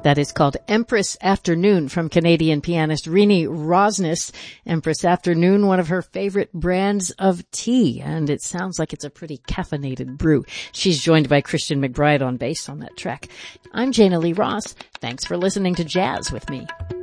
That is called Empress Afternoon from Canadian pianist Rini Rosnes. Empress Afternoon, one of her favorite brands of tea, and it sounds like it's a pretty caffeinated brew. She's joined by Christian McBride on bass on that track. I'm Jana Lee Ross. Thanks for listening to Jazz with me.